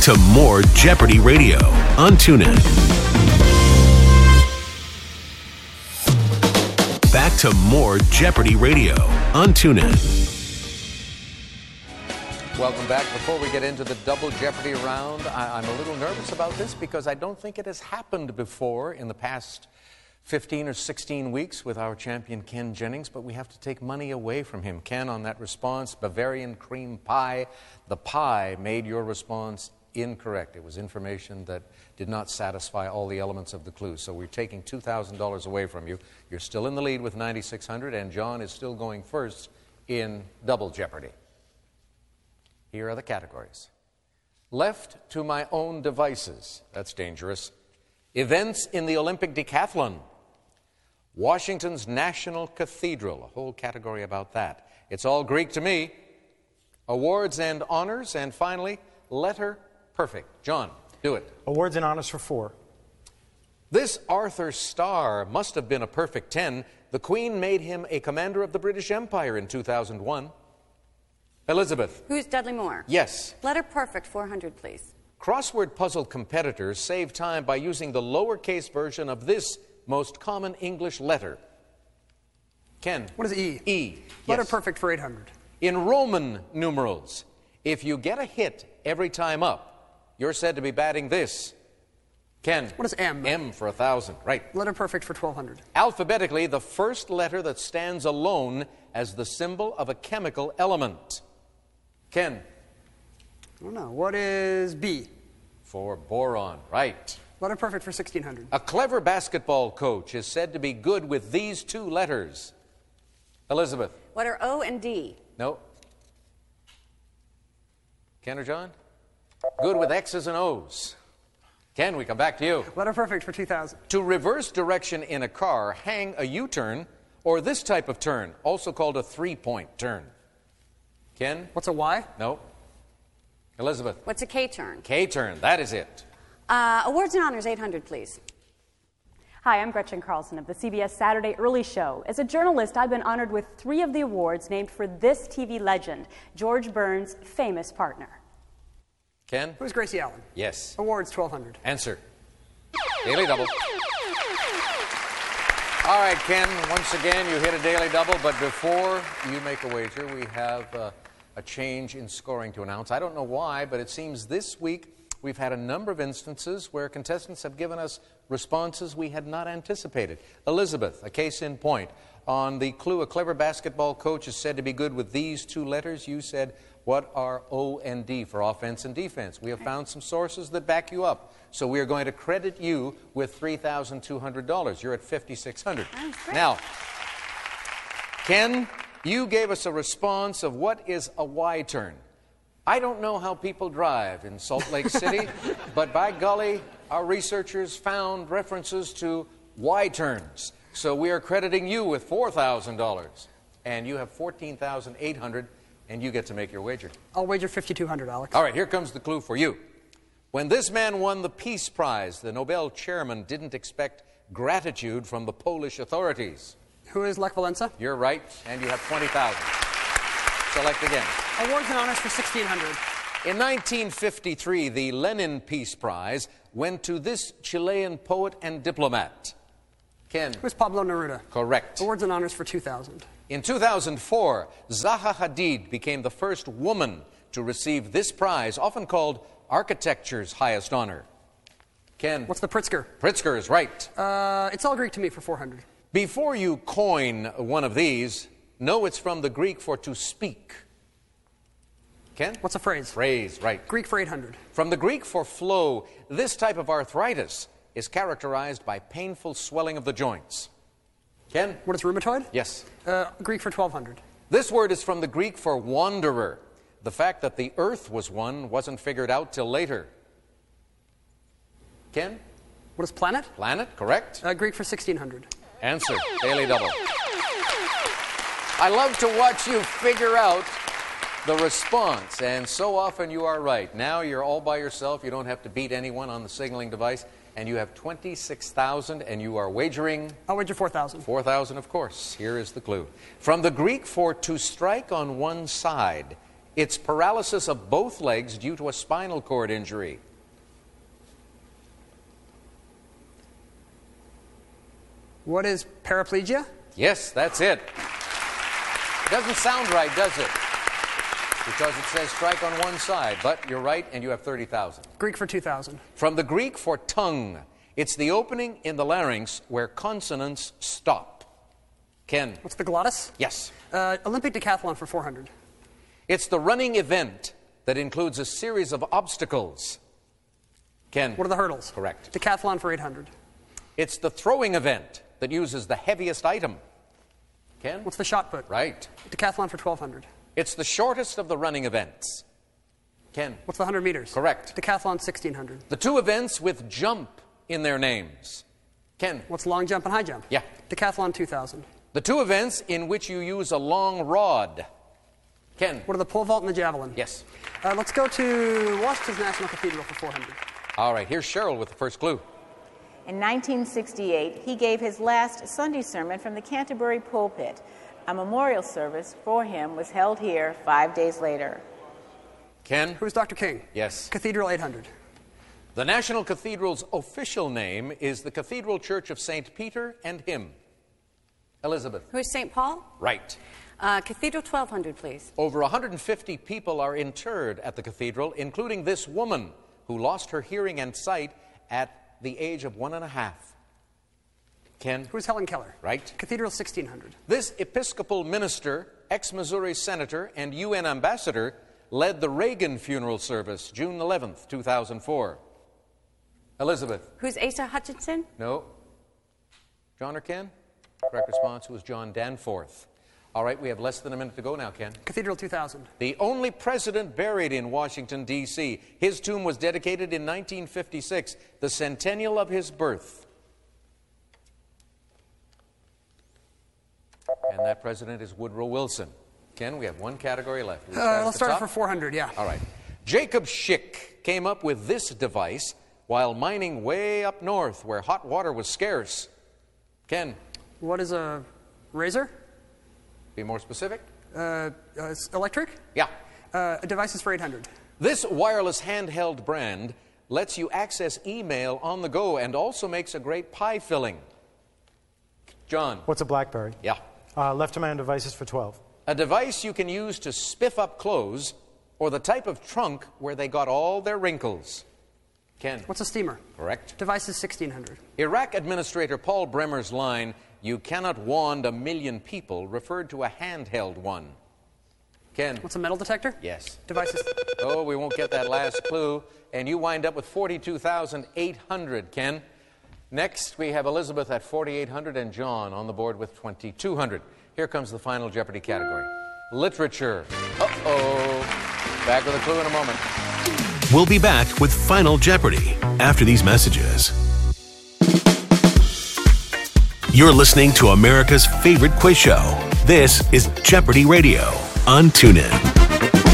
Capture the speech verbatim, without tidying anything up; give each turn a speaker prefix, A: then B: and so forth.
A: to more Jeopardy Radio on TuneIn. Back to more Jeopardy Radio on TuneIn.
B: Welcome back. Before we get into the double Jeopardy round, I, I'm a little nervous about this because I don't think it has happened before in the past fifteen or sixteen weeks with our champion Ken Jennings, but we have to take money away from him. Ken, on that response, Bavarian cream pie, the pie made your response incorrect. It was information that did not satisfy all the elements of the clue. So we're taking two thousand dollars away from you. You're still in the lead with nine thousand six hundred dollars, and John is still going first in double Jeopardy. Here are the categories. Left to my own devices. That's dangerous. Events in the Olympic decathlon. Washington's National Cathedral. A whole category about that. It's all Greek to me. Awards and honors. And finally, letter perfect. John, do it.
C: Awards and honors for four.
B: This Arthur Starr must have been a perfect ten. The Queen made him a commander of the British Empire in two thousand one. Elizabeth.
D: Who's Dudley Moore?
B: Yes.
D: Letter perfect, four hundred, please.
B: Crossword puzzle competitors save time by using the lowercase version of this most common English letter. Ken.
E: What is E?
B: E.
E: Letter
B: Yes.
E: perfect for eight hundred.
B: In Roman numerals, if you get a hit every time up, you're said to be batting this. Ken.
E: What is M?
B: M for a thousand. Right.
E: Letter perfect for twelve hundred.
B: Alphabetically, the first letter that stands alone as the symbol of a chemical element. Ken.
E: I don't know. What is B?
B: For boron. Right.
E: Letter perfect for sixteen hundred.
B: A clever basketball coach is said to be good with these two letters. Elizabeth.
D: What are O and D?
B: No. Ken or John? Good with X's and O's. Ken, we come back to you.
E: Letter perfect for two thousand.
B: To reverse direction in a car, hang a U-turn or this type of turn, also called a three-point turn. Ken?
E: What's a Y?
B: No. Elizabeth?
D: What's a K-turn?
B: K-turn, that is it.
D: Uh, awards and honors, eight hundred, please.
F: Hi, I'm Gretchen Carlson of the C B S Saturday Early Show. As a journalist, I've been honored with three of the awards named for this T V legend, George Burns' famous partner.
B: Ken?
E: Who's Gracie Allen?
B: Yes.
E: Awards, twelve hundred.
B: Answer. Daily double. All right, Ken, once again, you hit a daily double, but before you make a wager, we have uh, a change in scoring to announce. I don't know why, but it seems this week we've had a number of instances where contestants have given us responses we had not anticipated. Elizabeth, a case in point. On the clue, a clever basketball coach is said to be good with these two letters. You said, what are O and D for offense and defense? We have found some sources that back you up. So we are going to credit you with three thousand two hundred dollars. You're at five thousand six hundred dollars. Now, Ken, you gave us a response of what is a Y-turn. I don't know how people drive in Salt Lake City, but by golly, our researchers found references to Y-turns. So we are crediting you with four thousand dollars. And you have fourteen thousand eight hundred dollars, and you get to make your wager.
E: I'll wager five thousand two hundred dollars, Alex.
B: All right, here comes the clue for you. When this man won the Peace Prize, the Nobel chairman didn't expect gratitude from the Polish authorities.
E: Who is Lech Walesa?
B: You're right, and you have twenty thousand dollars. Select again.
E: Awards and honors for sixteen hundred dollars.
B: In nineteen fifty-three, the Lenin Peace Prize went to this Chilean poet and diplomat. Ken.
E: Who's Pablo Neruda?
B: Correct.
E: Awards and honors for two thousand dollars.
B: In two thousand four, Zaha Hadid became the first woman to receive this prize, often called architecture's highest honor. Ken.
E: What's the Pritzker?
B: Pritzker is right.
E: Uh, it's all Greek to me for four hundred dollars.
B: Before you coin one of these, know it's from the Greek for to speak. Ken?
E: What's a phrase?
B: Phrase, right.
E: Greek for eight hundred dollars.
B: From the Greek for flow, this type of arthritis is characterized by painful swelling of the joints. Ken?
E: What is rheumatoid?
B: Yes.
E: Uh, Greek for twelve hundred dollars.
B: This word is from the Greek for wanderer. The fact that the earth was one wasn't figured out till later. Ken?
E: What is planet?
B: Planet, correct.
E: Uh, Greek for sixteen hundred dollars.
B: Answer, daily double. I love to watch you figure out the response, and so often you are right. Now you're all by yourself. You don't have to beat anyone on the signaling device, and you have twenty-six thousand dollars, and you are wagering?
E: I'll wager four thousand dollars.
B: four thousand dollars, of course. Here is the clue. From the Greek for to strike on one side, It's paralysis of both legs due to a spinal cord injury.
E: What is paraplegia?
B: Yes, that's it. Doesn't sound right, does it? Because it says strike on one side, but you're right, and you have thirty thousand.
E: Greek for two thousand.
B: From the Greek for tongue, it's the opening in the larynx where consonants stop. Ken?
E: What's the glottis?
B: Yes.
E: Uh, Olympic decathlon for four hundred.
B: It's the running event that includes a series of obstacles. Ken?
E: What are the hurdles?
B: Correct.
E: Decathlon for eight hundred.
B: It's the throwing event that uses the heaviest item. Ken?
E: What's the shot put?
B: Right.
E: Decathlon for twelve hundred.
B: It's the shortest of the running events. Ken?
E: What's the one hundred meters?
B: Correct.
E: Decathlon sixteen hundred.
B: The two events with jump in their names. Ken?
E: What's long jump and high jump?
B: Yeah.
E: Decathlon two thousand.
B: The two events in which you use a long rod. Ken?
E: What are the pole vault and the javelin?
B: Yes.
E: Uh, let's go to Washington's National Cathedral for four hundred.
B: All right, here's Cheryl with the first clue.
C: In nineteen sixty-eight, he gave his last Sunday sermon from the Canterbury pulpit. A memorial service for him was held here five days later.
B: Ken?
E: Who's Doctor King?
B: Yes.
E: Cathedral eight hundred.
B: The National Cathedral's official name is the Cathedral Church of Saint Peter and Him. Elizabeth?
D: Who is Saint Paul?
B: Right.
D: Uh, Cathedral twelve hundred, please.
B: Over one hundred fifty people are interred at the cathedral, including this woman who lost her hearing and sight at the age of one and a half. Ken?
E: Who's Helen Keller?
B: Right.
E: Cathedral sixteen hundred.
B: This Episcopal minister, ex-Missouri senator, and U N ambassador led the Reagan funeral service June eleventh, two thousand four. Elizabeth?
D: Who's Asa Hutchinson?
B: No. John or Ken? Correct response was John Danforth. All right, we have less than a minute to go now, Ken.
E: Cathedral two thousand.
B: The only president buried in Washington, D C His tomb was dedicated in nineteen fifty-six, the centennial of his birth. And that president is Woodrow Wilson. Ken, we have one category left. We'll
E: Uh, let's
B: at the
E: start
B: top.
E: for four hundred, yeah.
B: All right. Jacob Schick came up with this device while mining way up north where hot water was scarce. Ken?
E: What is a razor?
B: Be more specific?
E: Uh, uh, electric?
B: Yeah.
E: Uh, devices for eight hundred.
B: This wireless handheld brand lets you access email on the go and also makes a great pie filling. John?
G: What's a BlackBerry?
B: Yeah.
G: Uh, left-to-man devices for twelve.
B: A device you can use to spiff up clothes or the type of trunk where they got all their wrinkles. Ken?
E: What's a steamer?
B: Correct.
E: Devices sixteen hundred.
B: Iraq Administrator Paul Bremer's line, "You cannot wand a million people," referred to a handheld one. Ken?
E: What's a metal detector?
B: Yes.
E: Devices.
B: Oh, we won't get that last clue. And you wind up with forty-two thousand eight hundred, Ken. Next, we have Elizabeth at forty-eight hundred and John on the board with twenty-two hundred. Here comes the final Jeopardy category. Literature. Uh-oh. Back with a clue in a moment.
A: We'll be back with Final Jeopardy after these messages. You're listening to America's favorite quiz show. This is Jeopardy Radio on TuneIn.